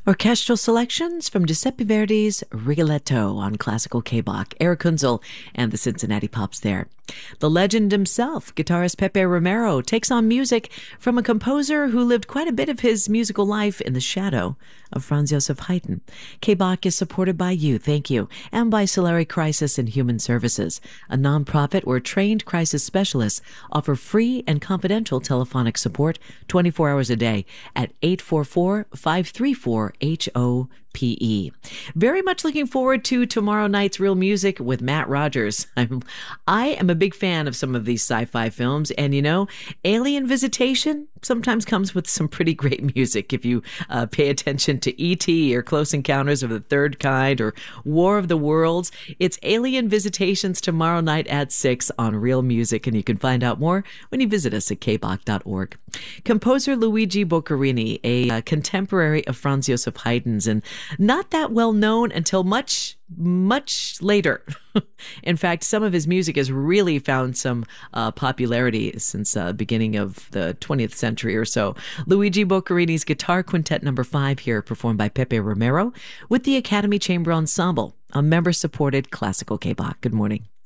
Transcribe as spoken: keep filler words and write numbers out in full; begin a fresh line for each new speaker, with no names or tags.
Orchestral selections from Giuseppe Verdi's Rigoletto on classical K-Bach, Eric Kunzel and the Cincinnati Pops there. The legend himself, guitarist Pepe Romero, takes on music from a composer who lived quite a bit of his musical life in the shadow of Franz Joseph Haydn. K-Bach is supported by you, thank you, and by Solari Crisis and Human Services, a nonprofit where trained crisis specialists offer free and confidential telephonic support twenty-four hours a day at eight four four, five three four, H O P E. Very much looking forward to tomorrow night's Real Music with Matt Rogers. I'm, I am a big fan of some of these sci-fi films, and you know, Alien Visitation sometimes comes with some pretty great music if you uh, pay attention to E T or Close Encounters of the Third Kind or War of the Worlds. It's Alien Visitations tomorrow night at six on Real Music, and you can find out more when you visit us at k bach dot org. Composer Luigi Boccherini, a uh, contemporary of Franz Joseph Haydn's, and not that well known until much, much later. In fact, some of his music has really found some uh, popularity since the uh, beginning of the twentieth century or so. Luigi Boccherini's Guitar Quintet number five here, performed by Pepe Romero with the Academy Chamber Ensemble, a member-supported classical K-Bach. Good morning.